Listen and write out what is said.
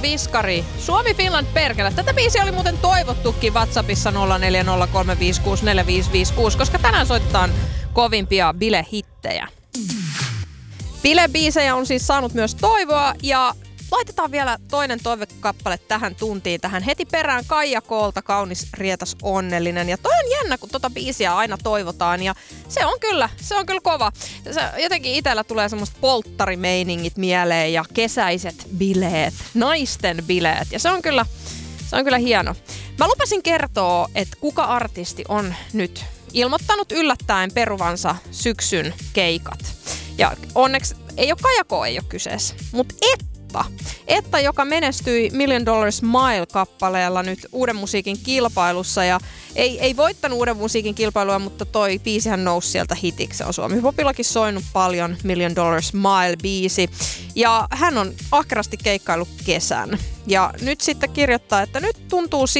Viskari. Suomi-Finland perkele. Tätä biisiä oli muuten toivottukin WhatsAppissa 0403564556, koska tänään soitetaan kovimpia bilehittejä. Bilebiisejä on siis saanut myös toivoa ja laitetaan vielä toinen toivekappale tähän tuntiin. Tähän heti perään Kaija Koolta, Kaunis, rietas, onnellinen. Ja toi on jännä, kun tota biisiä aina toivotaan ja se on kyllä kova. Jotenkin itsellä tulee semmoista polttarimeiningit mieleen ja kesäiset bileet, naisten bileet. Ja se on kyllä hieno. Mä lupasin kertoa, että kuka artisti on nyt ilmoittanut yllättäen peruvansa syksyn keikat. Ja onneksi ei ole kyseessä, mutta Etta, joka menestyi $1 Million Smile-kappaleella nyt Uuden musiikin kilpailussa ja ei voittanut Uuden musiikin kilpailua, mutta toi biisihän nousi sieltä hitiksi. Se on Suomi-popillakin soinut paljon $1 Million Smile-biisi ja hän on ahkerasti keikkaillut kesän. Ja nyt sitten kirjoittaa, että nyt tuntuu